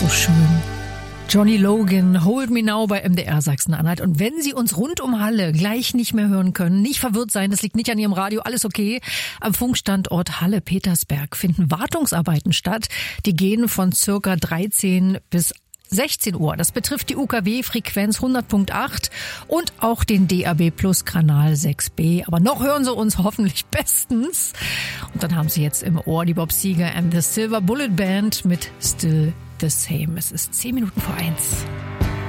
so schön. Johnny Logan, Hold Me Now bei MDR Sachsen-Anhalt. Und wenn Sie uns rund um Halle gleich nicht mehr hören können, nicht verwirrt sein, das liegt nicht an Ihrem Radio, alles okay. Am Funkstandort Halle-Petersberg finden Wartungsarbeiten statt. Die gehen von circa 13 bis 16 Uhr. Das betrifft die UKW-Frequenz 100.8 und auch den DAB Plus Kanal 6B. Aber noch hören Sie uns hoffentlich bestens. Und dann haben Sie jetzt im Ohr die Bob Seger and the Silver Bullet Band mit Still the Same. Es ist 10 Minuten vor 1.